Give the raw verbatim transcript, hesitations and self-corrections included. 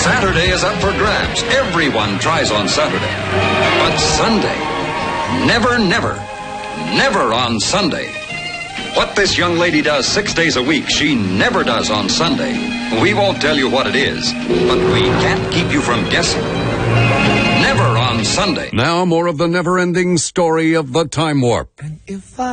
Saturday is up for grabs. Everyone tries on Saturday. But Sunday, never, never, never on Sunday. What this young lady does six days a week, she never does on Sunday. We won't tell you what it is, but we can't keep you from guessing. Never on Sunday. Now more of the never-ending story of the Time Warp. And if I